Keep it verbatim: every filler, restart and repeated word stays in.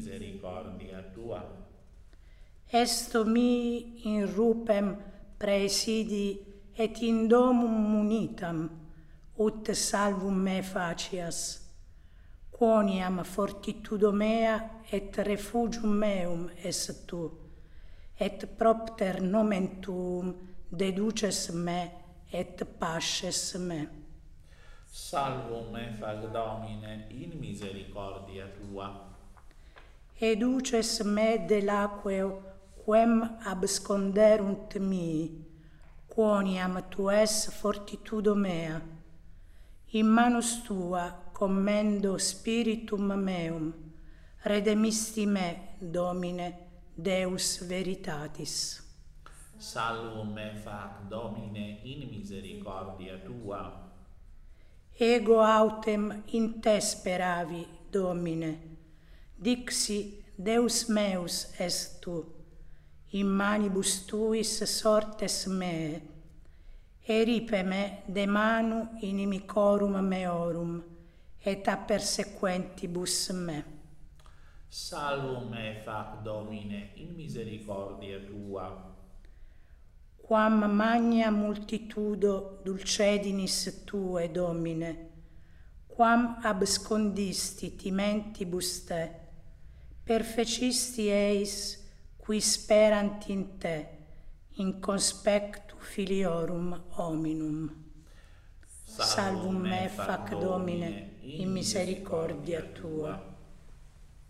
misericordia tua. Esto mi in rupem praesidi et in domum munitam, ut salvum me facias. Quoniam fortitudo mea et refugium meum es tu, et propter nomen tuum deduces me et pasces me. Salvum me fac Domine in misericordia tua. Educes me delaqueo quem absconderunt mii, quoniam tu es fortitudo mea. In manus tua commendo spiritum meum, redemisti me, Domine, Deus veritatis. Salvum me fac Domine in misericordia tua. Ego autem in te speravi, Domine. Dixi, Deus meus est tu, in manibus tuis sortes mee. Eripe me de manu inimicorum meorum, et a persequentibus me. Salvum me fac Domine in misericordia tua. Quam magna multitudo dulcedinis tue, Domine, quam abscondisti timentibus te, perfecisti eis qui sperant in te, in conspectu filiorum hominum. Salvum me fac Domine in misericordia tua.